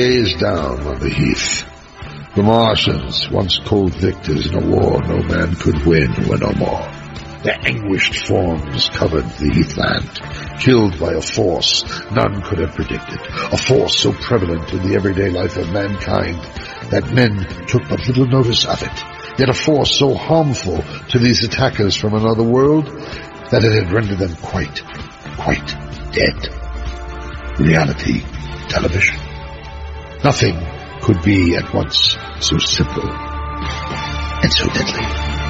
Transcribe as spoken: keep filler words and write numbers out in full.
Gazed down on the heath. The Martians, once cold victors in a war no man could win, were no more. Their anguished forms covered the heathland, killed by a force none could have predicted, a force so prevalent in the everyday life of mankind that men took but little notice of it, yet a force so harmful to these attackers from another world that it had rendered them quite, quite dead. Reality television. Nothing could be at once so simple and so deadly.